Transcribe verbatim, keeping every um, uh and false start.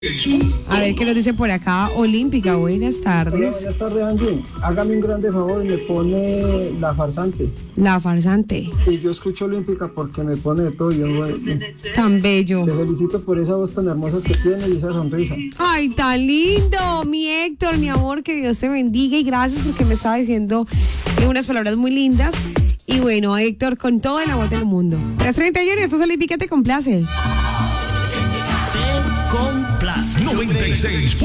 A ver qué nos dice por acá. Olímpica, buenas Hola, tardes. buenas tardes, Angie. Hágame un grande favor y me pone La Farsante. La farsante. Y yo escucho Olímpica porque me pone de todo. Yo bueno, Tan bello. te felicito por esa voz tan hermosa que tiene y esa sonrisa. Ay, tan lindo. Mi Héctor, mi amor, que Dios te bendiga y gracias porque me estaba diciendo eh, unas palabras muy lindas. Y bueno, Héctor, con todo el amor del mundo. tres treinta y uno, esto es Olímpica, te complace. Te complace. noventa y seis